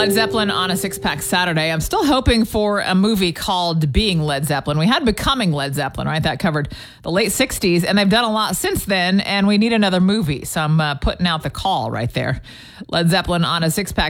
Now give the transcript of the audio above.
Led Zeppelin on a Six-Pack Saturday. I'm still hoping for a movie called Being Led Zeppelin. We had Becoming Led Zeppelin, right? That covered the late 60s, and they've done a lot since then, and we need another movie. So I'm putting out the call right there. Led Zeppelin on a Six-Pack